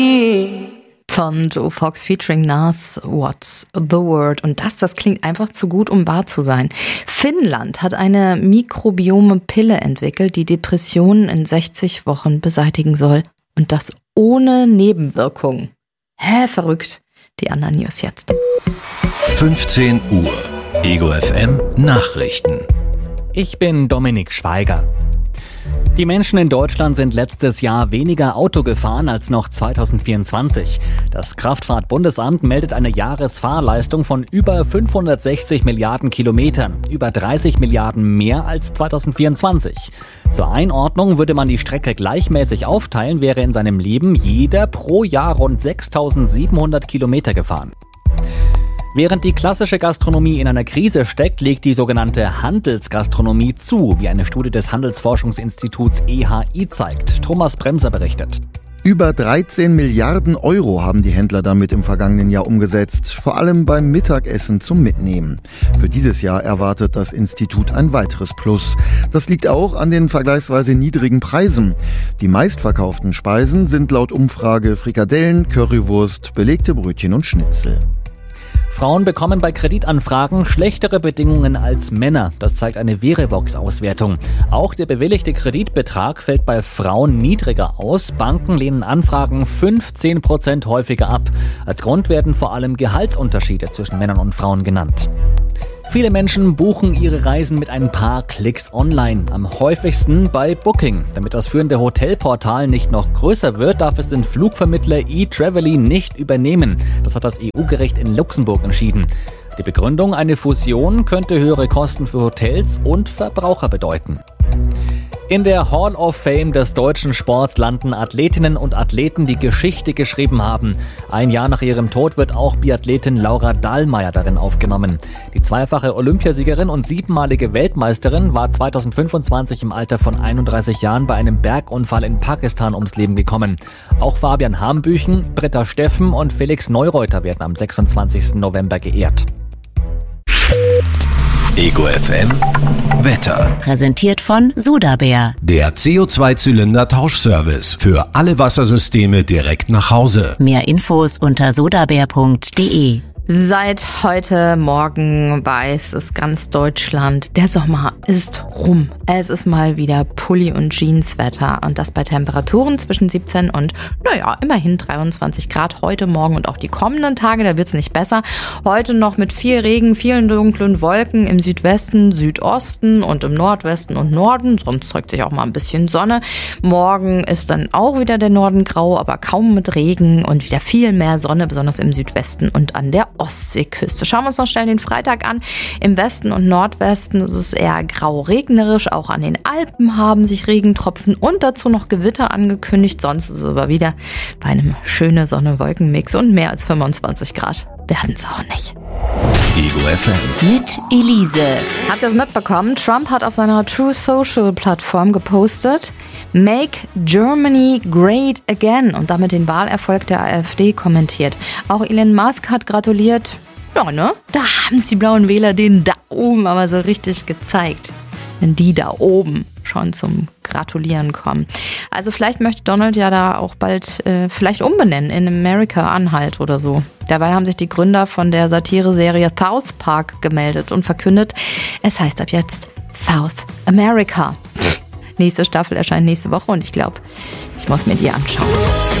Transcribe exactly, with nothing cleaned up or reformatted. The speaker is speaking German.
Von Joe Fox featuring Nas, What's the Word? Und das, das klingt einfach zu gut, um wahr zu sein. Finnland hat eine Mikrobiome-Pille entwickelt, die Depressionen in sechzig Wochen beseitigen soll. Und das ohne Nebenwirkungen. Hä, verrückt. Die anderen News jetzt. fünfzehn Uhr. Ego F M Nachrichten. Ich bin Dominik Schweiger. Die Menschen in Deutschland sind letztes Jahr weniger Auto gefahren als noch zweitausendvierundzwanzig. Das Kraftfahrtbundesamt meldet eine Jahresfahrleistung von über fünfhundertsechzig Milliarden Kilometern, über dreißig Milliarden mehr als zweitausendvierundzwanzig. Zur Einordnung würde man die Strecke gleichmäßig aufteilen, wäre in seinem Leben jeder pro Jahr rund sechstausendsiebenhundert Kilometer gefahren. Während die klassische Gastronomie in einer Krise steckt, legt die sogenannte Handelsgastronomie zu, wie eine Studie des Handelsforschungsinstituts E H I zeigt. Thomas Bremser berichtet. Über dreizehn Milliarden Euro haben die Händler damit im vergangenen Jahr umgesetzt, vor allem beim Mittagessen zum Mitnehmen. Für dieses Jahr erwartet das Institut ein weiteres Plus. Das liegt auch an den vergleichsweise niedrigen Preisen. Die meistverkauften Speisen sind laut Umfrage Frikadellen, Currywurst, belegte Brötchen und Schnitzel. Frauen bekommen bei Kreditanfragen schlechtere Bedingungen als Männer. Das zeigt eine Verivox-Auswertung. Auch der bewilligte Kreditbetrag fällt bei Frauen niedriger aus. Banken lehnen Anfragen fünfzehn Prozent häufiger ab. Als Grund werden vor allem Gehaltsunterschiede zwischen Männern und Frauen genannt. Viele Menschen buchen ihre Reisen mit ein paar Klicks online. Am häufigsten bei Booking. Damit das führende Hotelportal nicht noch größer wird, darf es den Flugvermittler eTraveli nicht übernehmen. Das hat das E U-Gericht in Luxemburg entschieden. Die Begründung, eine Fusion könnte höhere Kosten für Hotels und Verbraucher bedeuten. In der Hall of Fame des deutschen Sports landen Athletinnen und Athleten, die Geschichte geschrieben haben. Ein Jahr nach ihrem Tod wird auch Biathletin Laura Dahlmeier darin aufgenommen. Die zweifache Olympiasiegerin und siebenmalige Weltmeisterin war zweitausendfünfundzwanzig im Alter von einunddreißig Jahren bei einem Bergunfall in Pakistan ums Leben gekommen. Auch Fabian Hambüchen, Britta Steffen und Felix Neureuter werden am sechsundzwanzigsten November geehrt. Ego F M Wetter. Präsentiert von Sudabär. Der C O zwei Zylinder Tauschservice für alle Wassersysteme direkt nach Hause. Mehr Infos unter sudabär punkt de. Seit heute Morgen weiß es ganz Deutschland, der Sommer ist rum. Es ist mal wieder Pulli- und Jeanswetter und das bei Temperaturen zwischen siebzehn und, naja, immerhin dreiundzwanzig Grad heute Morgen und auch die kommenden Tage, da wird es nicht besser. Heute noch mit viel Regen, vielen dunklen Wolken im Südwesten, Südosten und im Nordwesten und Norden. Sonst zeigt sich auch mal ein bisschen Sonne. Morgen ist dann auch wieder der Norden grau, aber kaum mit Regen und wieder viel mehr Sonne, besonders im Südwesten und an der Ostseeküste. Schauen wir uns noch schnell den Freitag an. Im Westen und Nordwesten ist es eher grau-regnerisch. Auch an den Alpen haben sich Regentropfen und dazu noch Gewitter angekündigt. Sonst ist es aber wieder bei einem schönen Sonne-Wolken-Mix und mehr als fünfundzwanzig Grad werden es auch nicht. Ego F M Mit Elise. Habt ihr es mitbekommen? Trump hat auf seiner True Social Plattform gepostet, Make Germany Great Again und damit den Wahlerfolg der AfD kommentiert. Auch Elon Musk hat gratuliert. Ja, ne? Da haben es die blauen Wähler denen da oben aber so richtig gezeigt. Wenn die da oben schon zum Gratulieren kommen. Also vielleicht möchte Donald ja da auch bald äh, vielleicht umbenennen in America Anhalt oder so. Dabei haben sich die Gründer von der Satire-Serie South Park gemeldet und verkündet, es heißt ab jetzt South America. Nächste Staffel erscheint nächste Woche und ich glaube, ich muss mir die anschauen.